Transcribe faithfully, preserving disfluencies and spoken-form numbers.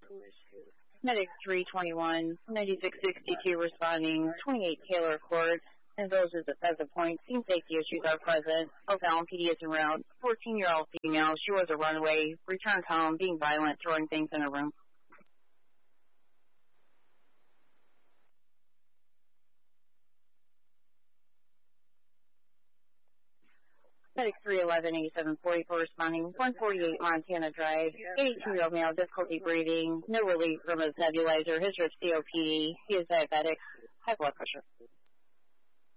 Medic three twenty-one, ninety-six sixty-two responding, twenty-eight Taylor Court. And those as a, as a point, scene safety issues are present. Oak Allen P D is en route. fourteen-year-old female. She was a runaway. Returned home, being violent, throwing things in her room. Medic three eleven, eighty-seven forty-four responding, one forty-eight Montana Drive. eighty-two-year-old male, difficulty breathing, no relief from his nebulizer. History of C O P D. He is diabetic, high blood pressure.